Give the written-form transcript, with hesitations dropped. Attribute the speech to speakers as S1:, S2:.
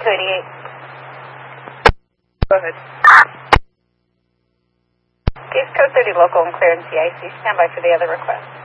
S1: 288.
S2: Go ahead.
S1: Case code 30 local and clear in CIC. Stand by for the other request.